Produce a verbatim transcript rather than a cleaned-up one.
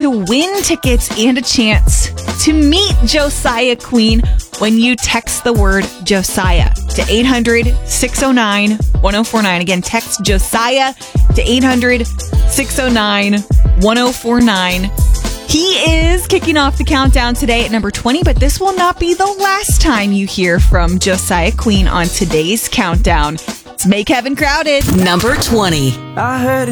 to win tickets and a chance to meet Josiah Queen when you text the word Josiah to eight hundred, six oh nine, one oh four nine. Again, text Josiah to eight hundred, six oh nine, one oh four nine. He is kicking off the countdown today at number twenty, but this will not be the last time you hear from Josiah Queen on today's countdown. It's Make Heaven Crowded. Number twenty. I heard